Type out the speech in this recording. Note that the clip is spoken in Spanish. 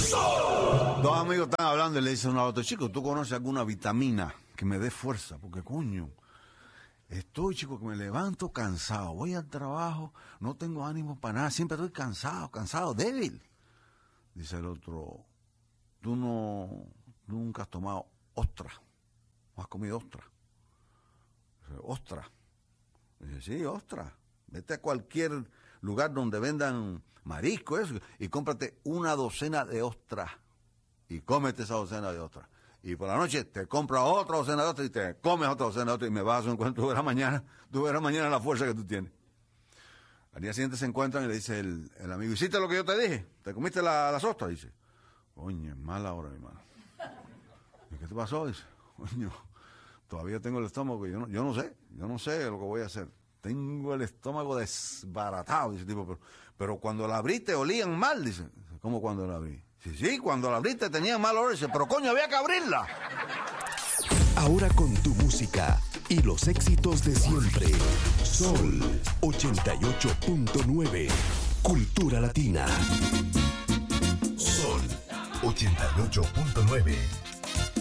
Dos amigos están hablando y le dicen uno al otro: chico, ¿tú conoces alguna vitamina que me dé fuerza? Porque coño, estoy, chico, que me levanto cansado, voy al trabajo, no tengo ánimo para nada, siempre estoy cansado, débil. Dice el otro: tú nunca has tomado ostra, no has comido ostra. Dice: ostra. Dice: sí, ostra. Vete a cualquier lugar donde vendan marisco eso, y cómprate una docena de ostras y cómete esa docena de ostras. Y por la noche te compras otra docena de ostras y te comes otra docena de ostras y me vas a hacer un encuentro. Tú verás mañana la fuerza que tú tienes. Al día siguiente se encuentran y le dice el amigo: ¿hiciste lo que yo te dije? ¿Te comiste las ostras? Dice: coño, es mala hora, mi hermano. ¿Y qué te pasó? Dice: coño, todavía tengo el estómago, yo no sé lo que voy a hacer. Tengo el estómago desbaratado, dice el tipo, pero cuando la abrí te olían mal, dice. ¿Cómo cuando la abrí? Sí, cuando la abrí te tenían mal olor, dice, pero coño, había que abrirla. Ahora con tu música y los éxitos de siempre. Sol 88.9, Cultura Latina. Sol 88.9.